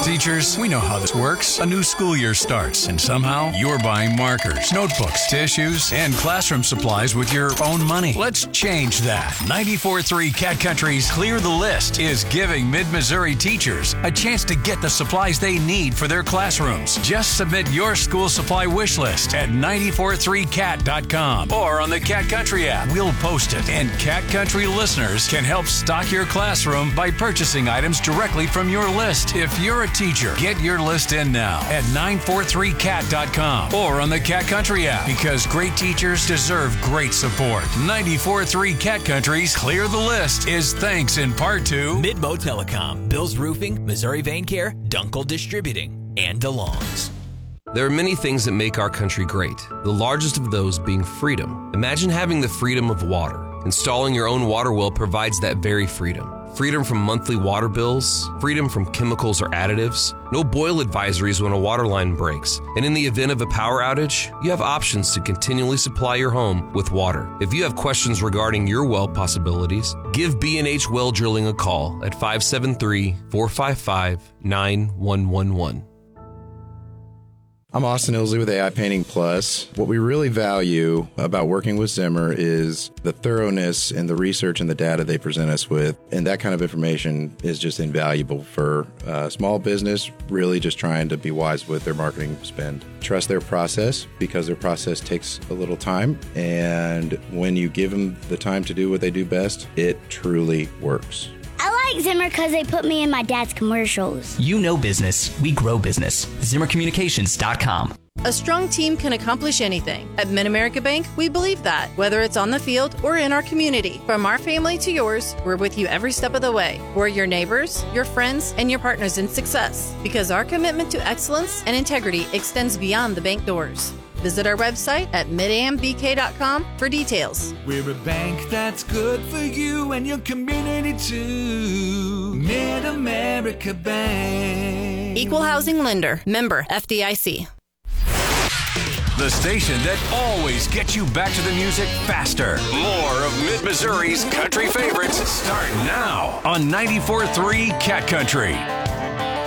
Teachers, we know how this works. A new school year starts, and somehow you're buying markers, notebooks, tissues, and classroom supplies with your own money. Let's change that. 94.3 Cat Country's Clear the List is giving Mid-Missouri teachers a chance to get the supplies they need for their classrooms. Just submit your school supply wish list at 943cat.com or on the Cat Country app. We'll post it, and Cat Country listeners can help stock your classroom by purchasing items directly from your list. If you're a teacher, get your list in now at 943cat.com or on the Cat Country app, because great teachers deserve great support. 94.3 Cat Country's Clear the List is thanks in part to Midmo Telecom, Bill's Roofing, Missouri Vein Care, Dunkel Distributing, and DeLong's. There are many things that make our country great, the largest of those being freedom. Imagine having the freedom of water. Installing your own water well provides that very freedom. Freedom from monthly water bills, freedom from chemicals or additives, no boil advisories when a water line breaks, and in the event of a power outage, you have options to continually supply your home with water. If you have questions regarding your well possibilities, give B&H Well Drilling a call at 573-455-9111. I'm Austin Ilsley with AI Painting Plus. What we really value about working with Zimmer is the thoroughness and the research and the data they present us with. And that kind of information is just invaluable for small business, really just trying to be wise with their marketing spend. Trust their process, because their process takes a little time. And when you give them the time to do what they do best, it truly works. I like Zimmer because they put me in my dad's commercials. You know business, we grow business. ZimmerCommunications.com. A strong team can accomplish anything. At Mid-America Bank, we believe that, whether it's on the field or in our community. From our family to yours, we're with you every step of the way. We're your neighbors, your friends, and your partners in success, because our commitment to excellence and integrity extends beyond the bank doors. Visit our website at midambk.com for details. We're a bank that's good for you and your community too. Mid-America Bank. Equal housing lender. Member FDIC. the station that always gets you back to the music faster. More of Mid-Missouri's country favorites start now on 94.3 Cat Country.